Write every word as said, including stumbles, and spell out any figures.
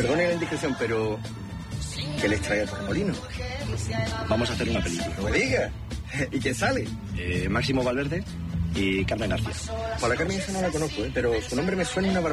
Perdone la indiscreción, pero... ¿qué les trae a Torremolinos? Vamos a hacer una película. No me digas. ¿Y quién sale? Eh, Máximo Valverde y Carmen García. Por la Carmen esa no la conozco, ¿eh? Pero su nombre me suena una barbaridad.